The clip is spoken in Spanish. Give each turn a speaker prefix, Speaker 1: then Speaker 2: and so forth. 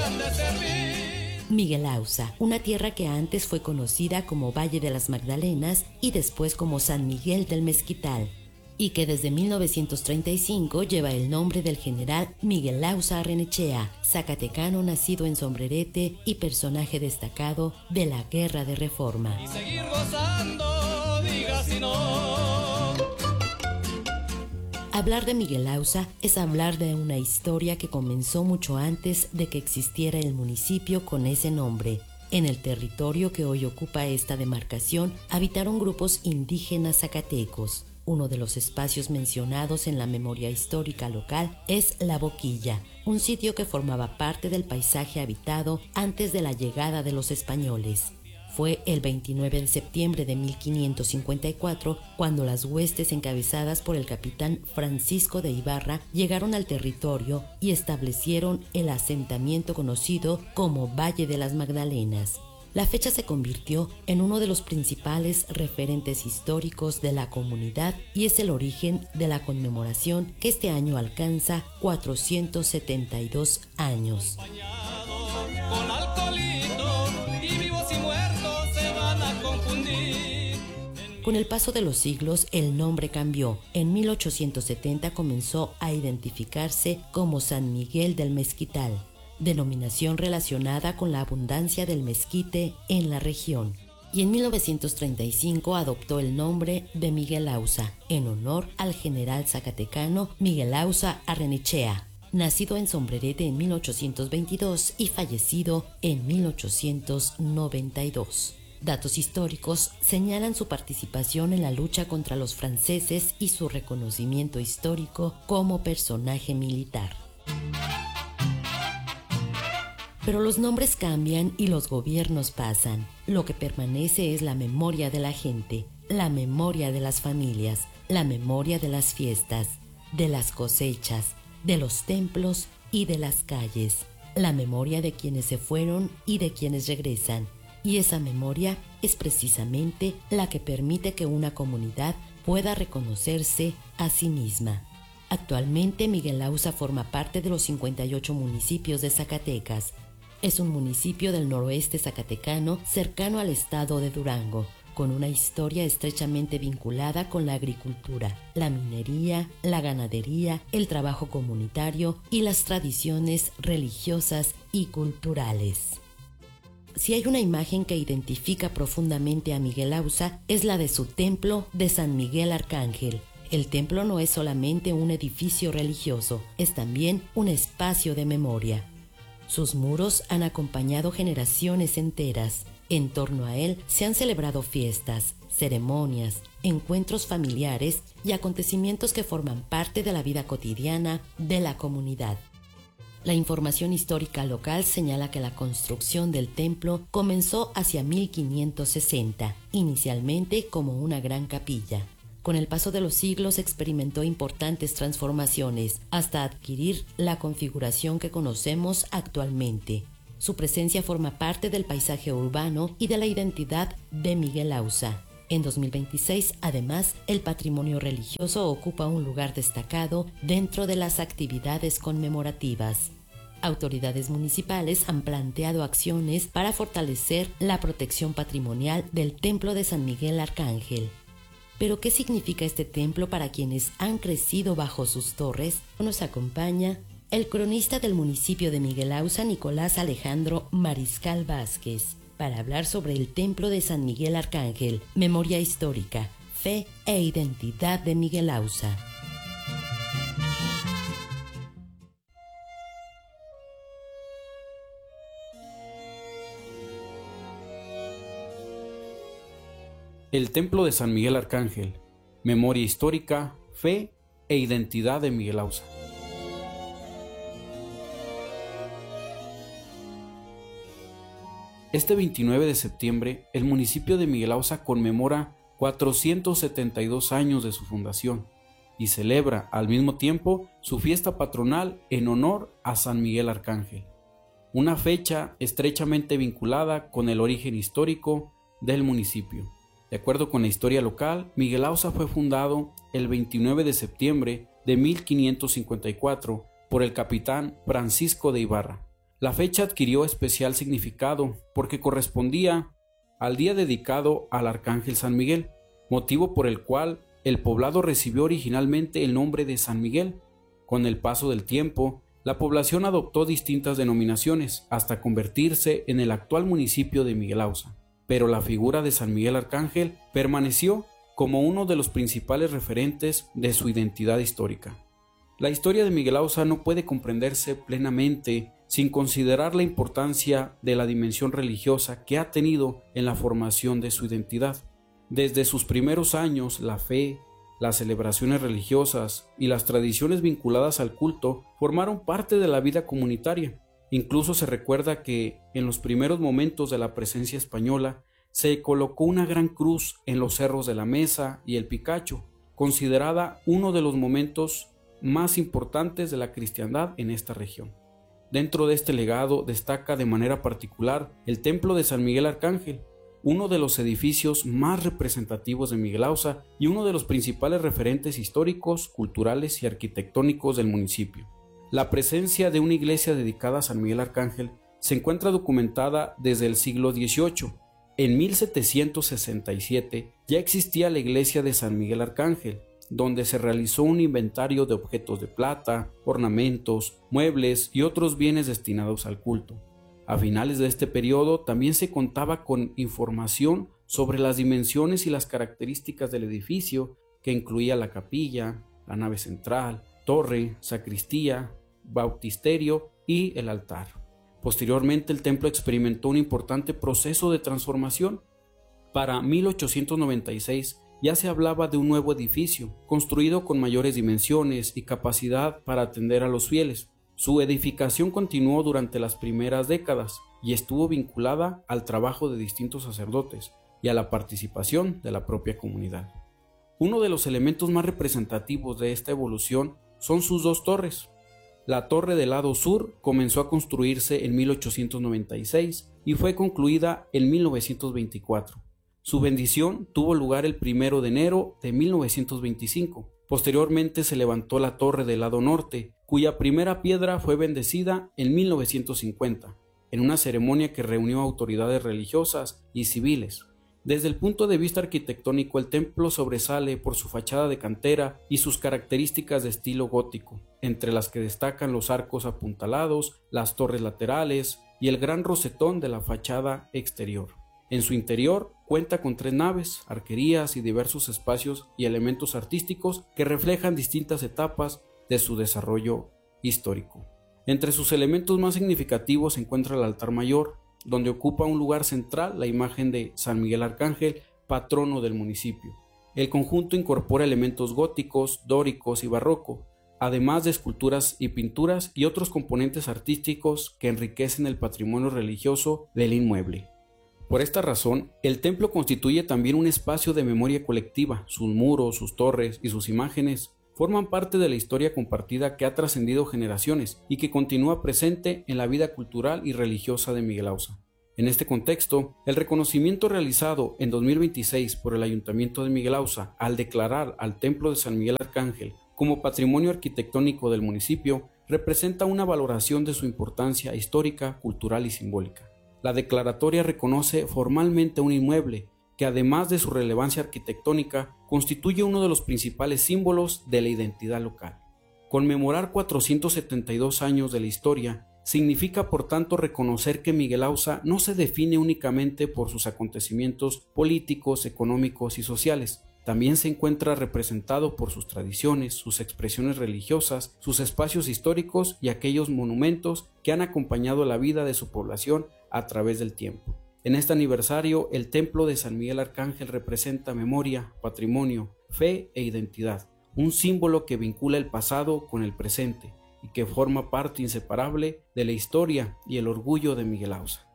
Speaker 1: han de servir.
Speaker 2: Miguelausa, una tierra que antes fue conocida como Valle de las Magdalenas y después como San Miguel del Mezquital, y que desde 1935 lleva el nombre del general Miguelausa Arrenechea, zacatecano nacido en Sombrerete y personaje destacado de la Guerra de Reforma.
Speaker 1: Y seguir gozando, diga si no.
Speaker 2: Hablar de Miguelausa es hablar de una historia que comenzó mucho antes de que existiera el municipio con ese nombre. En el territorio que hoy ocupa esta demarcación habitaron grupos indígenas zacatecos. Uno de los espacios mencionados en la memoria histórica local es La Boquilla, un sitio que formaba parte del paisaje habitado antes de la llegada de los españoles. Fue el 29 de septiembre de 1554 cuando las huestes encabezadas por el capitán Francisco de Ibarra llegaron al territorio y establecieron el asentamiento conocido como Valle de las Magdalenas. La fecha se convirtió en uno de los principales referentes históricos de la comunidad y es el origen de la conmemoración que este año alcanza 472 años.
Speaker 1: Con alcoholito y vivos y muertos se van a confundir.
Speaker 2: Con el paso de los siglos, el nombre cambió. En 1870 comenzó a identificarse como San Miguel del Mezquital, denominación relacionada con la abundancia del mezquite en la región. Y en 1935 adoptó el nombre de Miguelausa, en honor al general zacatecano Miguelausa Arrenechea, nacido en Sombrerete en 1822 y fallecido en 1892. Datos históricos señalan su participación en la lucha contra los franceses y su reconocimiento histórico como personaje militar. Pero los nombres cambian y los gobiernos pasan. Lo que permanece es la memoria de la gente, la memoria de las familias, la memoria de las fiestas, de las cosechas, de los templos y de las calles, la memoria de quienes se fueron y de quienes regresan. Y esa memoria es precisamente la que permite que una comunidad pueda reconocerse a sí misma. Actualmente Miguelausa forma parte de los 58 municipios de Zacatecas. Es un municipio del noroeste zacatecano cercano al estado de Durango, con una historia estrechamente vinculada con la agricultura, la minería, la ganadería, el trabajo comunitario y las tradiciones religiosas y culturales. Si hay una imagen que identifica profundamente a Miguelausa, es la de su templo de San Miguel Arcángel. El templo no es solamente un edificio religioso, es también un espacio de memoria. Sus muros han acompañado generaciones enteras. En torno a él se han celebrado fiestas, ceremonias, encuentros familiares y acontecimientos que forman parte de la vida cotidiana de la comunidad. La información histórica local señala que la construcción del templo comenzó hacia 1560, inicialmente como una gran capilla. Con el paso de los siglos experimentó importantes transformaciones hasta adquirir la configuración que conocemos actualmente. Su presencia forma parte del paisaje urbano y de la identidad de Miguelausa. En 2026, además, el patrimonio religioso ocupa un lugar destacado dentro de las actividades conmemorativas. Autoridades municipales han planteado acciones para fortalecer la protección patrimonial del Templo de San Miguel Arcángel. ¿Pero qué significa este templo para quienes han crecido bajo sus torres? Nos acompaña el cronista del municipio de Miguelausa, Nicolás Alejandro Mariscal Vázquez, para hablar sobre el templo de San Miguel Arcángel, memoria histórica, fe e identidad de Miguelausa.
Speaker 3: El Templo de San Miguel Arcángel, memoria histórica, fe e identidad de Miguelausa. Este 29 de septiembre, el municipio de Miguelausa conmemora 472 años de su fundación y celebra al mismo tiempo su fiesta patronal en honor a San Miguel Arcángel, una fecha estrechamente vinculada con el origen histórico del municipio. De acuerdo con la historia local, Miguelausa fue fundado el 29 de septiembre de 1554 por el capitán Francisco de Ibarra, La fecha adquirió especial significado porque correspondía al día dedicado al Arcángel San Miguel, motivo por el cual el poblado recibió originalmente el nombre de San Miguel. Con el paso del tiempo, la población adoptó distintas denominaciones hasta convertirse en el actual municipio de Miguelauza, pero la figura de San Miguel Arcángel permaneció como uno de los principales referentes de su identidad histórica. La historia de Miguelauza no puede comprenderse plenamente sin considerar la importancia de la dimensión religiosa que ha tenido en la formación de su identidad. Desde sus primeros años, la fe, las celebraciones religiosas y las tradiciones vinculadas al culto formaron parte de la vida comunitaria. Incluso se recuerda que, en los primeros momentos de la presencia española, se colocó una gran cruz en los cerros de la Mesa y el Picacho, considerada uno de los momentos más importantes de la cristiandad en esta región. Dentro de este legado destaca de manera particular el Templo de San Miguel Arcángel, uno de los edificios más representativos de Miguelauza y uno de los principales referentes históricos, culturales y arquitectónicos del municipio. La presencia de una iglesia dedicada a San Miguel Arcángel se encuentra documentada desde el siglo XVIII. En 1767 ya existía la iglesia de San Miguel Arcángel, donde se realizó un inventario de objetos de plata, ornamentos, muebles y otros bienes destinados al culto. A finales de este periodo también se contaba con información sobre las dimensiones y las características del edificio, que incluía la capilla, la nave central, torre, sacristía, bautisterio y el altar. Posteriormente, el templo experimentó un importante proceso de transformación. Para 1896 ya se hablaba de un nuevo edificio, construido con mayores dimensiones y capacidad para atender a los fieles. Su edificación continuó durante las primeras décadas y estuvo vinculada al trabajo de distintos sacerdotes y a la participación de la propia comunidad. Uno de los elementos más representativos de esta evolución son sus dos torres. La torre del lado sur comenzó a construirse en 1896 y fue concluida en 1924. Su bendición tuvo lugar el 1 de enero de 1925. Posteriormente se levantó la torre del lado norte, cuya primera piedra fue bendecida en 1950, en una ceremonia que reunió autoridades religiosas y civiles. Desde el punto de vista arquitectónico, el templo sobresale por su fachada de cantera y sus características de estilo gótico, entre las que destacan los arcos apuntalados, las torres laterales y el gran rosetón de la fachada exterior. En su interior cuenta con 3 naves, arquerías y diversos espacios y elementos artísticos que reflejan distintas etapas de su desarrollo histórico. Entre sus elementos más significativos se encuentra el altar mayor, donde ocupa un lugar central la imagen de San Miguel Arcángel, patrono del municipio. El conjunto incorpora elementos góticos, dóricos y barroco, además de esculturas y pinturas y otros componentes artísticos que enriquecen el patrimonio religioso del inmueble. Por esta razón, el templo constituye también un espacio de memoria colectiva. Sus muros, sus torres y sus imágenes forman parte de la historia compartida que ha trascendido generaciones y que continúa presente en la vida cultural y religiosa de Miguelauza. En este contexto, el reconocimiento realizado en 2026 por el Ayuntamiento de Miguelauza al declarar al Templo de San Miguel Arcángel como patrimonio arquitectónico del municipio representa una valoración de su importancia histórica, cultural y simbólica. La declaratoria reconoce formalmente un inmueble que, además de su relevancia arquitectónica, constituye uno de los principales símbolos de la identidad local. Conmemorar 472 años de la historia significa, por tanto, reconocer que Miguelauza no se define únicamente por sus acontecimientos políticos, económicos y sociales. También se encuentra representado por sus tradiciones, sus expresiones religiosas, sus espacios históricos y aquellos monumentos que han acompañado la vida de su población a través del tiempo. En este aniversario, el Templo de San Miguel Arcángel representa memoria, patrimonio, fe e identidad, un símbolo que vincula el pasado con el presente y que forma parte inseparable de la historia y el orgullo de Miguelauza.